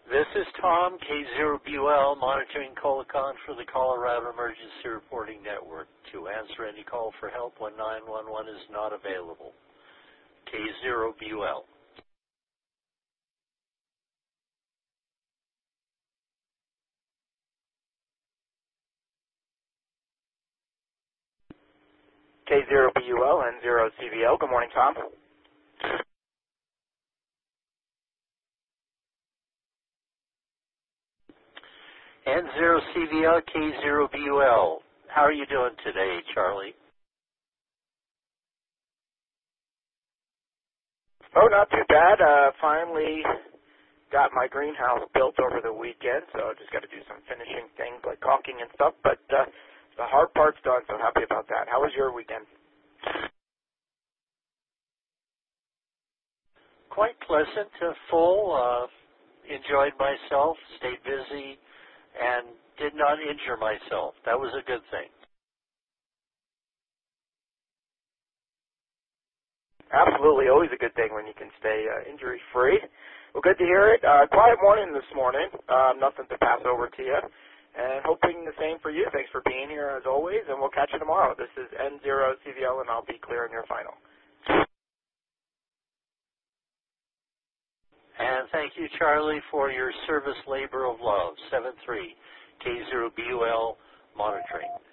This is Tom, K0BUL, monitoring Colicon for the Colorado Emergency Reporting Network. To answer any call for help when 911 is not available. K0BUL. K0BUL and 0CVL. Good morning, Tom. N0CVL, K0BUL. How are you doing today, Charlie? Oh, not too bad. Finally got my greenhouse built over the weekend, so just got to do some finishing things like caulking and stuff, but the hard part's done, so happy about that. How was your weekend? Quite pleasant, full, enjoyed myself, stayed busy, and did not injure myself. That was a good thing. Absolutely, always a good thing when you can stay injury-free. Well, good to hear it. Quiet morning this morning. Nothing to pass over to you. And hoping the same for you. Thanks for being here as always, and we'll catch you tomorrow. This is N0CVL, and I'll be clearing your final. And thank you, Charlie, for your service labor of love. 7-3, K0BUL monitoring.